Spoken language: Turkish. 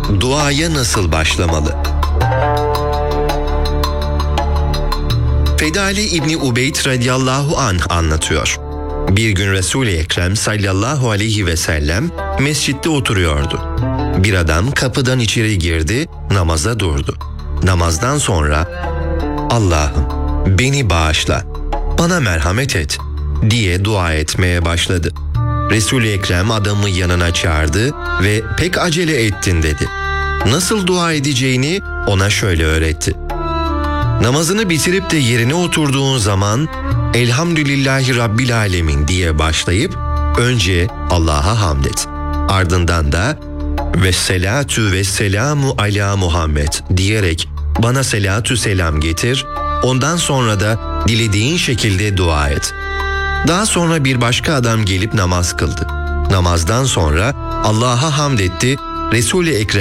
Duaya nasıl başlamalı? Fedali İbni Ubeyd radıyallahu anh anlatıyor. Bir gün Resul-i Ekrem sallallahu aleyhi ve sellem mescitte oturuyordu. Bir adam kapıdan içeri girdi, namaza durdu. Namazdan sonra "Allah'ım beni bağışla, bana merhamet et" diye dua etmeye başladı. Resul-i Ekrem adamı yanına çağırdı ve "Pek acele ettin" dedi. Nasıl dua edeceğini ona şöyle öğretti. Namazını bitirip de yerine oturduğun zaman "Elhamdülillahi Rabbil Alemin" diye başlayıp önce Allah'a hamd et. Ardından da "Vesselatu vesselamu ala Muhammed" diyerek bana selatü selam getir. Ondan sonra da dilediğin şekilde dua et. Daha sonra bir başka adam gelip namaz kıldı. Namazdan sonra Allah'a hamd etti. Resul-i Ekrem